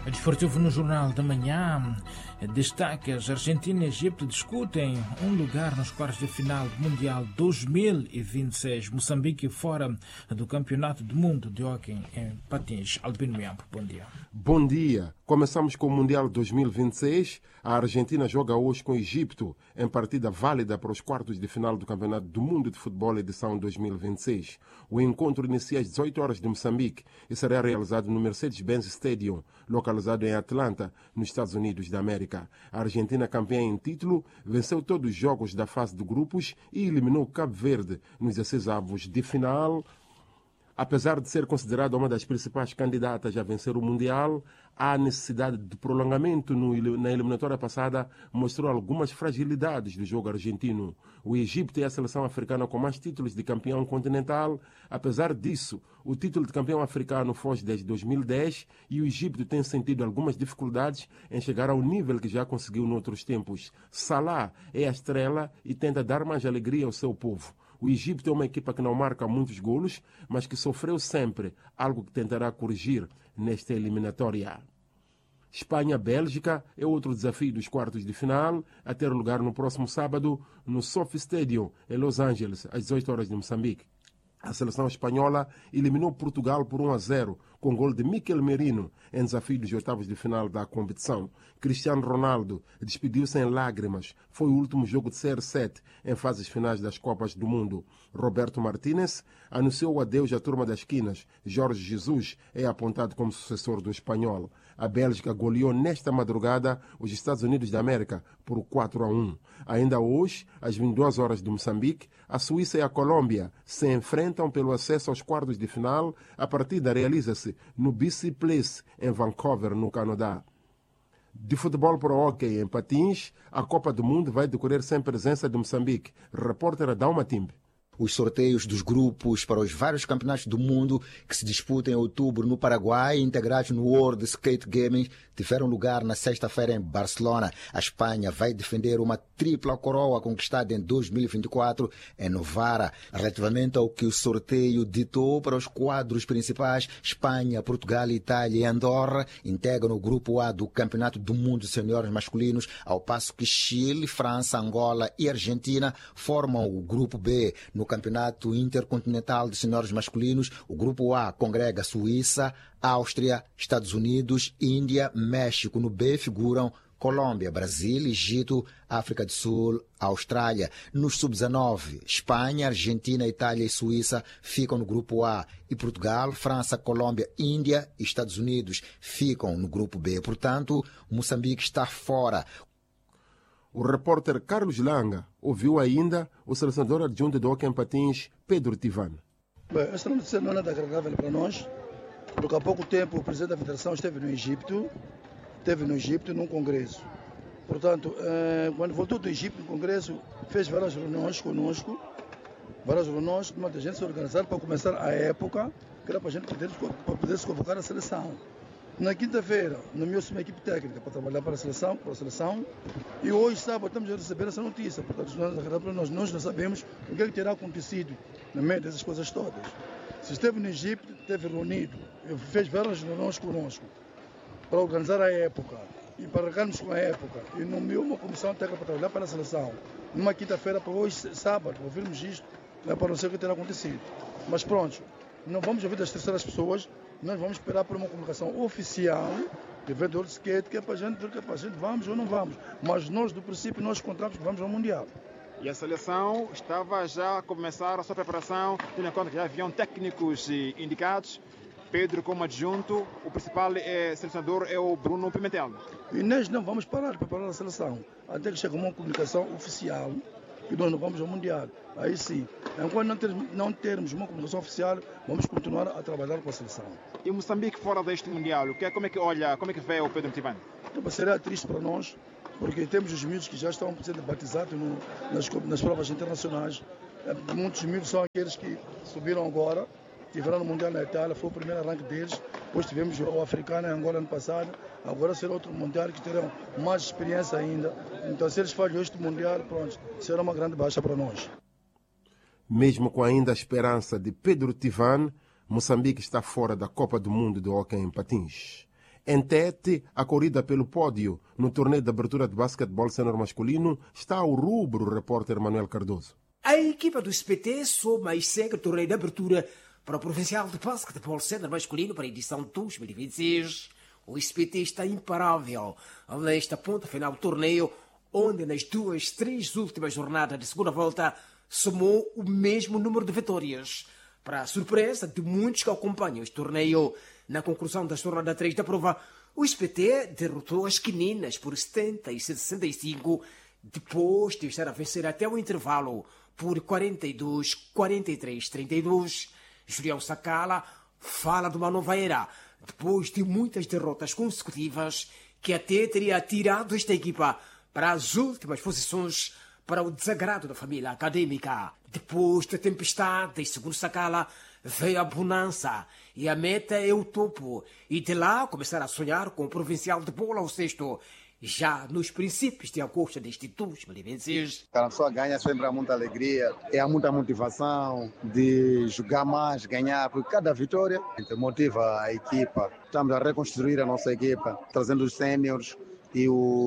Desportivo no Jornal da Manhã destaca: Argentina e Egito discutem um lugar nos quartos de final do Mundial 2026. Moçambique fora do Campeonato do Mundo de Hóquei em Patins. Albino Miampo, bom dia. Bom dia. Começamos com o Mundial 2026. A Argentina joga hoje com o Egito em partida válida para os quartos de final do Campeonato do Mundo de Futebol edição 2026. O encontro inicia às 18 horas de Moçambique e será realizado no Mercedes-Benz Stadium, localizado em Atlanta, nos Estados Unidos da América. A Argentina, campeã em título, venceu todos os jogos da fase de grupos e eliminou Cabo Verde nos 16avos de final. Apesar de ser considerada uma das principais candidatas a vencer o Mundial, a necessidade de prolongamento na eliminatória passada mostrou algumas fragilidades do jogo argentino. O Egito é a seleção africana com mais títulos de campeão continental. Apesar disso, o título de campeão africano foge desde 2010 e o Egito tem sentido algumas dificuldades em chegar ao nível que já conseguiu noutros tempos. Salah é a estrela e tenta dar mais alegria ao seu povo. O Egito é uma equipa que não marca muitos golos, mas que sofreu sempre, algo que tentará corrigir nesta eliminatória. Espanha-Bélgica é outro desafio dos quartos de final, a ter lugar no próximo sábado no Sophie Stadium, em Los Angeles, às 18 horas de Moçambique. A seleção espanhola eliminou Portugal por 1-0, com gol de Mikel Merino, em desafio dos oitavos de final da competição. Cristiano Ronaldo despediu-se em lágrimas. Foi o último jogo de CR7 em fases finais das Copas do Mundo. Roberto Martínez anunciou o adeus à turma das esquinas. Jorge Jesus é apontado como sucessor do espanhol. A Bélgica goleou nesta madrugada os Estados Unidos da América por 4-1. Ainda hoje, às 22 horas de Moçambique, a Suíça e a Colômbia se enfrentam pelo acesso aos quartos de final. A partida realiza-se no BC Place, em Vancouver, no Canadá. De futebol para o hóquei em patins, a Copa do Mundo vai decorrer sem presença de Moçambique. Repórter Adalma Timbe. Os sorteios dos grupos para os vários campeonatos do mundo que se disputam em outubro no Paraguai, integrados no World Skate Gaming, tiveram lugar na sexta-feira em Barcelona. A Espanha vai defender uma tripla coroa conquistada em 2024 em Novara. Relativamente ao que o sorteio ditou para os quadros principais, Espanha, Portugal, Itália e Andorra integram o grupo A do Campeonato do Mundo de Senhores Masculinos, ao passo que Chile, França, Angola e Argentina formam o grupo B. No Campeonato Intercontinental de Senhores Masculinos, o Grupo A congrega Suíça, Áustria, Estados Unidos, Índia, México. No B figuram Colômbia, Brasil, Egito, África do Sul, Austrália. Nos Sub-19, Espanha, Argentina, Itália e Suíça ficam no Grupo A e Portugal, França, Colômbia, Índia e Estados Unidos ficam no Grupo B. Portanto, Moçambique está fora. O repórter Carlos Langa ouviu ainda o selecionador adjunto do hóquei em patins, Pedro Tivan. Bem, esta notícia não é nada agradável para nós, porque há pouco tempo o presidente da federação esteve no Egito num congresso. Portanto, quando voltou do Egito no congresso, fez várias reuniões conosco, muita gente se organizar para começar a época, que era para a gente poder se convocar a seleção. Na quinta-feira, nomeou-se uma equipe técnica para trabalhar para a seleção, e hoje, sábado, estamos a receber essa notícia. Portanto, nós não sabemos o que terá acontecido no meio dessas coisas todas. Se esteve no Egito, esteve reunido, fez várias reuniões conosco para organizar a época e para arrancarmos com a época, e nomeou uma comissão técnica para trabalhar para a seleção. Numa quinta-feira, para hoje, sábado, ouvirmos isto, para não ser o que terá acontecido. Mas pronto, não vamos ouvir das terceiras pessoas. Nós vamos esperar por uma comunicação oficial de vendedor de skate, que é para a gente ver que a gente vamos ou não vamos. Mas nós, do princípio, nós contamos que vamos ao Mundial. E a seleção estava já a começar a sua preparação, tendo em conta que já haviam técnicos indicados. Pedro como adjunto, o principal selecionador é o Bruno Pimentel. E nós não vamos parar de preparar a seleção, até que chegue uma comunicação oficial que nós não vamos ao Mundial. Aí sim, enquanto não termos uma comunicação oficial, vamos continuar a trabalhar com a seleção. E Moçambique fora deste Mundial, como é que vê o Pedro Tivan? Seria triste para nós, porque temos os miúdos que já estão sendo batizados nas provas internacionais. Muitos miúdos são aqueles que subiram agora, tiveram no Mundial na Itália, foi o primeiro arranque deles. Depois tivemos o africano em Angola ano passado. Agora será outro Mundial que terão mais experiência ainda. Então, se eles falham este Mundial, pronto, será uma grande baixa para nós. Mesmo com ainda a esperança de Pedro Tivan, Moçambique está fora da Copa do Mundo de hóquei em patins. Em Tete, a corrida pelo pódio no torneio de abertura de basquetebol sênior masculino está ao rubro, o repórter Manuel Cardoso. A equipa do SPT soma e segue o torneio de abertura para o provincial de basquetebol sênior masculino para a edição 2026. O SPT está imparável nesta ponta final do torneio, onde nas 3 últimas jornadas de segunda volta somou o mesmo número de vitórias. Para a surpresa de muitos que acompanham este torneio, na conclusão da jornada 3 da prova, o SPT derrotou as Queninas por 70-65, depois de estar a vencer até o intervalo por 42-43-32. Julião Sacala fala de uma nova era, depois de muitas derrotas consecutivas, que até teria tirado esta equipa para as últimas posições, para o desagrado da família acadêmica. Depois da tempestade, segundo Sacala, veio a bonança e a meta é o topo. E de lá começar a sonhar com o provincial de bola ao cesto, já nos princípios de agosto deste 2026. Quando a pessoa ganha, sempre há muita alegria, há muita motivação de jogar mais, ganhar, porque cada vitória motiva a equipa. Estamos a reconstruir a nossa equipa, trazendo os sêniores e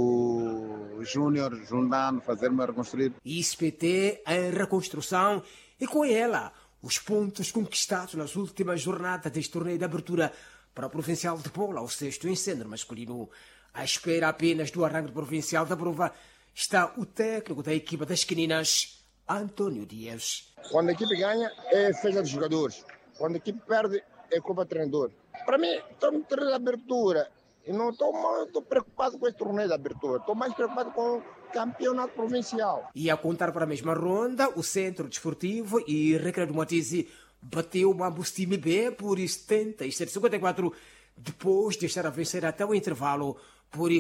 o júnior juntando, fazermos reconstruir. SPT em reconstrução e com ela os pontos conquistados nas últimas jornadas deste torneio de abertura para o provincial de bola ao cesto em sênior masculino. À espera apenas do arranque provincial da prova está o técnico da equipa das Queninas, Antônio Dias. Quando a equipe ganha, é festa dos jogadores. Quando a equipe perde, é culpa do treinador. Para mim, estou no torneio de abertura. E não estou preocupado com esse torneio de abertura. Estou mais preocupado com o campeonato provincial. E a contar para a mesma ronda, o Centro Desportivo e Recreio do Matize bateu o Mambustime B por 77-54, depois de estar a vencer até o intervalo por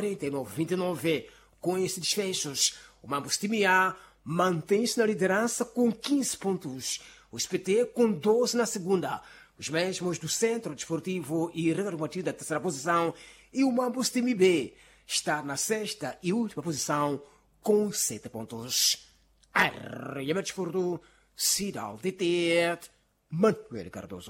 49-29. Com esses desfechos, o Mambustime A mantém-se na liderança com 15 pontos. O SPT com 12 na segunda. Os mesmos do Centro Desportivo e Recreio da terceira posição, e o Mambustime B está na sexta e última posição com 7 pontos. Arraiama Desporto, Cidade de Tete, Manuel Cardoso.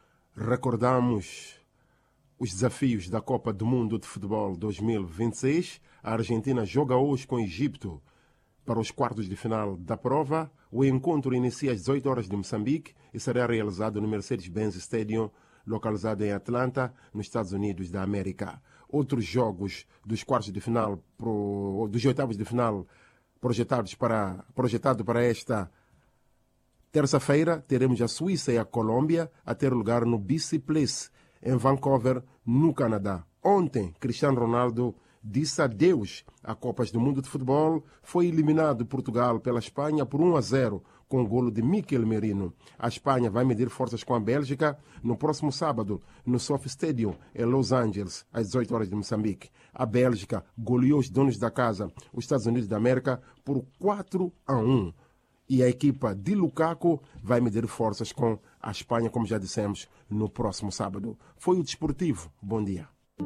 Recordamos os desafios da Copa do Mundo de Futebol 2026. A Argentina joga hoje com o Egito para os quartos de final da prova. O encontro inicia às 18 horas de Moçambique e será realizado no Mercedes-Benz Stadium, localizado em Atlanta, nos Estados Unidos da América. Outros jogos dos quartos de final, dos oitavos de final, projetado para esta terça-feira, teremos a Suíça e a Colômbia a ter lugar no BC Place, em Vancouver, no Canadá. Ontem, Cristiano Ronaldo disse adeus a Copas do Mundo de Futebol. Foi eliminado Portugal pela Espanha por 1-0 com o golo de Mikel Merino. A Espanha vai medir forças com a Bélgica no próximo sábado, no Sophie Stadium, em Los Angeles, às 18 horas de Moçambique. A Bélgica goleou os donos da casa, os Estados Unidos da América, por 4-1. E a equipa de Lukaku vai medir forças com a Espanha, como já dissemos, no próximo sábado. Foi o Desportivo. Bom dia.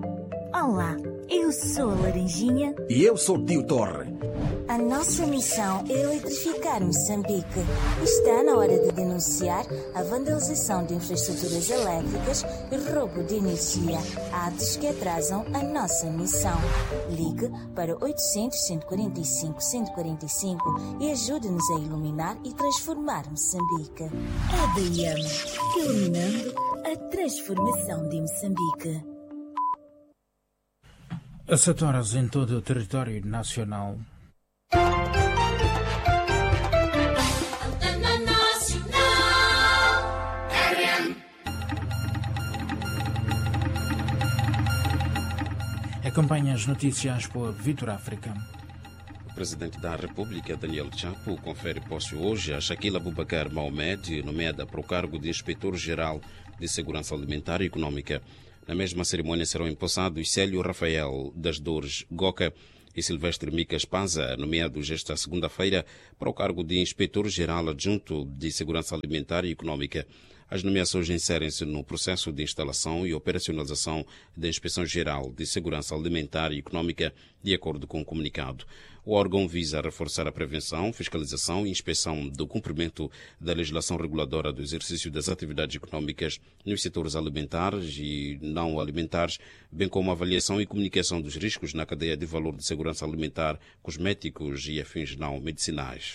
Olá, eu sou a Laranjinha. E eu sou o Tio Torre. A nossa missão é eletrificar Moçambique. Está na hora de denunciar a vandalização de infraestruturas elétricas e roubo de energia, atos que atrasam a nossa missão. Ligue para 800-145-145 e ajude-nos a iluminar e transformar Moçambique. EDM, iluminando a transformação de Moçambique. A 7 horas em todo o território nacional. Acompanhe as notícias por Vitor África. O presidente da República, Daniel Chapo, confere posse hoje a Shaquille Abubakar Mohamed, nomeada para o cargo de Inspetor-Geral de Segurança Alimentar e Econômica. Na mesma cerimônia serão empossados Célio Rafael das Dores Goca e Silvestre Mica Espanza, nomeados esta segunda-feira para o cargo de Inspetor-Geral Adjunto de Segurança Alimentar e Econômica. As nomeações inserem-se no processo de instalação e operacionalização da Inspeção Geral de Segurança Alimentar e Económica, de acordo com o comunicado. O órgão visa reforçar a prevenção, fiscalização e inspeção do cumprimento da legislação reguladora do exercício das atividades económicas nos setores alimentares e não alimentares, bem como a avaliação e comunicação dos riscos na cadeia de valor de segurança alimentar, cosméticos e afins não medicinais.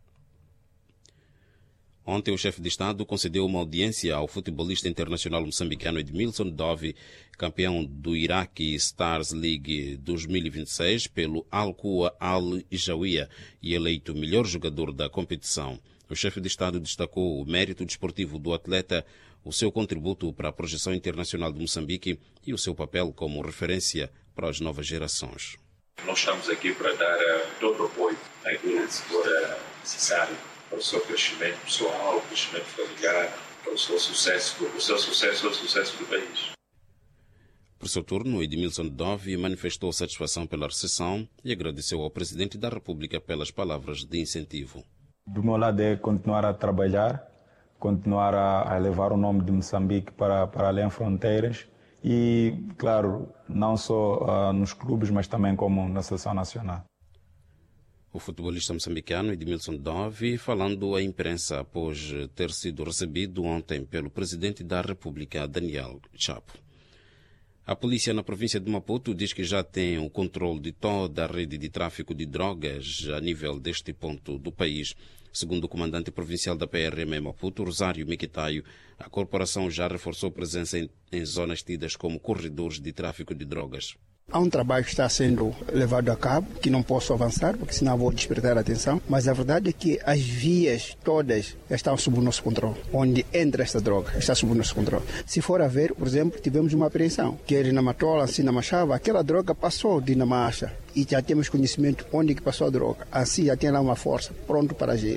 Ontem, o chefe de Estado concedeu uma audiência ao futebolista internacional moçambicano Edmilson Dove, campeão do Iraque Stars League 2026 pelo Al-Quwa Al-Jawiya e eleito melhor jogador da competição. O chefe de Estado destacou o mérito desportivo do atleta, o seu contributo para a projeção internacional de Moçambique e o seu papel como referência para as novas gerações. Nós estamos aqui para dar todo o apoio àquilo que for necessário para o seu crescimento pessoal, o crescimento familiar, para o seu sucesso, o sucesso do país. Por seu turno, Edmilson Dove manifestou satisfação pela recepção e agradeceu ao Presidente da República pelas palavras de incentivo. Do meu lado é continuar a trabalhar, continuar a levar o nome de Moçambique para além fronteiras e, claro, não só nos clubes, mas também como na seleção nacional. O futebolista moçambicano Edmilson Dove falando à imprensa após ter sido recebido ontem pelo Presidente da República, Daniel Chapo. A polícia na província de Maputo diz que já tem o controle de toda a rede de tráfico de drogas a nível deste ponto do país. Segundo o comandante provincial da PRM em Maputo, Rosário Miquitaio, a corporação já reforçou presença em zonas tidas como corredores de tráfico de drogas. Há um trabalho que está sendo levado a cabo, que não posso avançar, porque senão vou despertar a atenção, mas a verdade é que as vias todas estão sob o nosso controle. Onde entra esta droga está sob o nosso controle. Se for a ver, por exemplo, tivemos uma apreensão, que era na Matola, assim na Machava, aquela droga passou de Namacha e já temos conhecimento onde que passou a droga. Assim já tem lá uma força pronto para agir.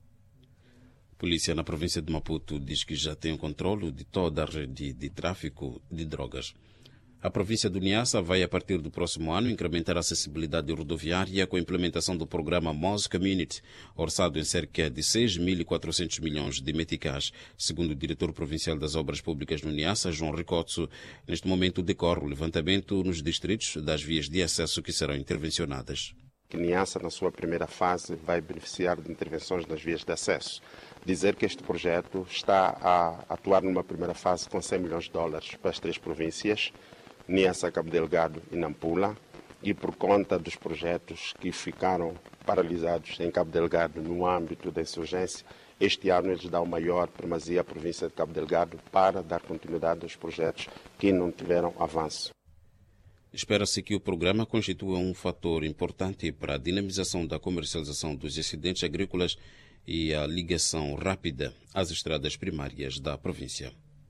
A polícia na província de Maputo diz que já tem o controle de toda a rede de tráfico de drogas. A província do Niassa vai, a partir do próximo ano, incrementar a acessibilidade rodoviária com a implementação do programa MOS Community, orçado em cerca de 6.400 milhões de meticais. Segundo o diretor provincial das obras públicas no Niassa, João Ricotso, neste momento decorre o levantamento nos distritos das vias de acesso que serão intervencionadas. Niassa, na sua primeira fase, vai beneficiar de intervenções nas vias de acesso. Dizer que este projeto está a atuar numa primeira fase com 100 milhões de dólares para as 3 províncias, Niassa, Cabo Delgado e Nampula, e por conta dos projetos que ficaram paralisados em Cabo Delgado no âmbito da insurgência, este ano eles dão maior primazia à província de Cabo Delgado para dar continuidade aos projetos que não tiveram avanço. Espera-se que o programa constitua um fator importante para a dinamização da comercialização dos excedentes agrícolas e a ligação rápida às estradas primárias da província.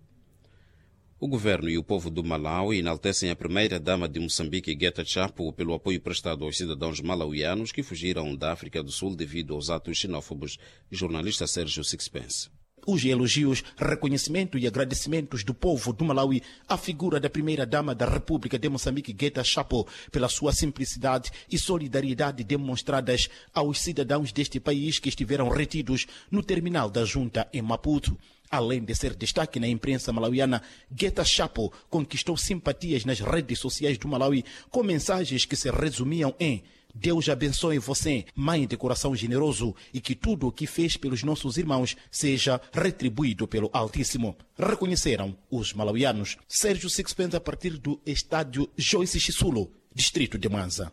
O governo e o povo do Malawi enaltecem a primeira-dama de Moçambique, Geta Chapo, pelo apoio prestado aos cidadãos malauianos que fugiram da África do Sul devido aos atos xenófobos. Jornalista Sérgio Sixpence. Os elogios, reconhecimento e agradecimentos do povo do Malawi à figura da primeira-dama da República de Moçambique, Geta Chapo, pela sua simplicidade e solidariedade demonstradas aos cidadãos deste país que estiveram retidos no terminal da junta em Maputo. Além de ser destaque na imprensa malauiana, Geta Chapo conquistou simpatias nas redes sociais do Malawi com mensagens que se resumiam em Deus abençoe você, mãe de coração generoso, e que tudo o que fez pelos nossos irmãos seja retribuído pelo Altíssimo. Reconheceram os malauianos. Sérgio Sixpence a partir do estádio Joyce Chisulo, distrito de Mwanza.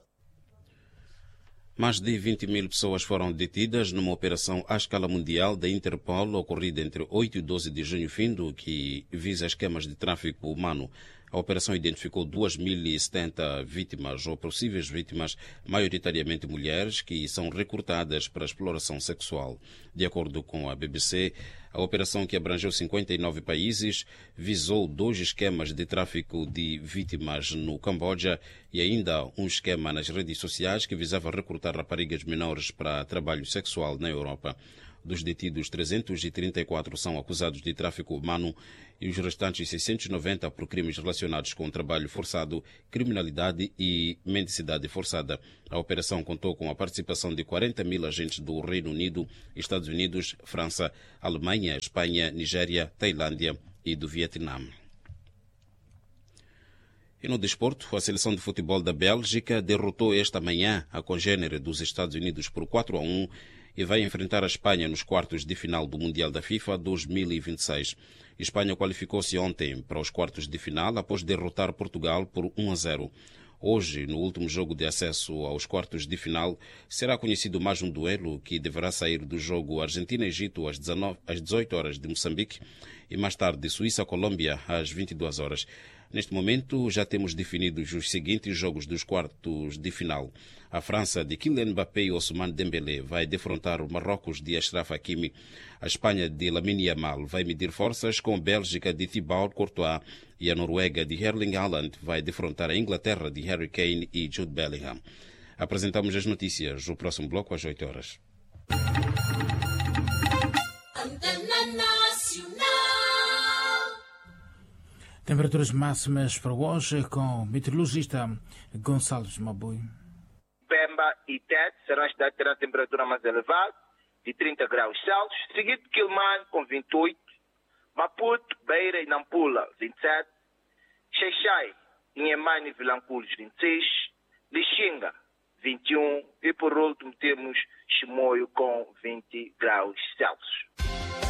Mais de 20 mil pessoas foram detidas numa operação à escala mundial da Interpol ocorrida entre 8 e 12 de junho findo, que visa esquemas de tráfico humano. A operação identificou 2.070 vítimas ou possíveis vítimas, maioritariamente mulheres, que são recrutadas para a exploração sexual. De acordo com a BBC, a operação, que abrangeu 59 países, visou 2 esquemas de tráfico de vítimas no Camboja e ainda um esquema nas redes sociais que visava recrutar raparigas menores para trabalho sexual na Europa. Dos detidos, 334 são acusados de tráfico humano e os restantes 690 por crimes relacionados com trabalho forçado, criminalidade e mendicidade forçada. A operação contou com a participação de 40 mil agentes do Reino Unido, Estados Unidos, França, Alemanha, Espanha, Nigéria, Tailândia e do Vietnã. E no desporto, a seleção de futebol da Bélgica derrotou esta manhã a congênere dos Estados Unidos por 4-1 e vai enfrentar a Espanha nos quartos de final do Mundial da FIFA 2026. A Espanha qualificou-se ontem para os quartos de final após derrotar Portugal por 1-0. Hoje, no último jogo de acesso aos quartos de final, será conhecido mais um duelo que deverá sair do jogo Argentina-Egito às 18 horas de Moçambique e mais tarde Suíça-Colômbia às 22 horas. Neste momento, já temos definidos os seguintes jogos dos quartos de final. A França de Kylian Mbappé e Ousmane Dembélé vai defrontar o Marrocos de Achraf Hakimi. A Espanha de Lamine Yamal vai medir forças com a Bélgica de Thibaut Courtois e a Noruega de Erling Haaland vai defrontar a Inglaterra de Harry Kane e Jude Bellingham. Apresentamos as notícias. O próximo bloco às 8 horas. Temperaturas máximas para hoje com o meteorologista Gonçalo Mabui. Pemba e Tete serão as cidades que terão a temperatura mais elevada, de 30 graus Celsius, seguido de Quilmane com 28, Maputo, Beira e Nampula, 27, Xai-Xai, Inhemane e Vilanculos, 26, Lixinga, 21 e por último temos Chimoio com 20 graus Celsius.